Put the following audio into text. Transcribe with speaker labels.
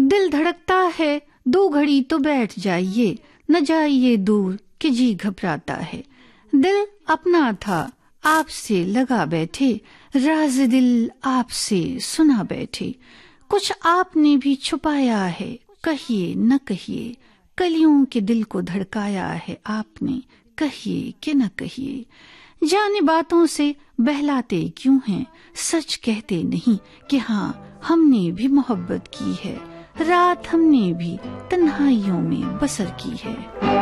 Speaker 1: दिल धड़कता है 2 घड़ी तो बैठ जाइए, न जाइए दूर कि जी घबराता है। दिल अपना था आपसे लगा बैठे, राज दिल आपसे सुना बैठे। कुछ आपने भी छुपाया है, कहिए न कहिए, कलियों के दिल को धड़काया है आपने, कहिए कि न कहिए। जाने बातों से बहलाते क्यों हैं, सच कहते नहीं कि हाँ हमने भी मोहब्बत की है, रात हमने भी तन्हाइयों में बसर की है।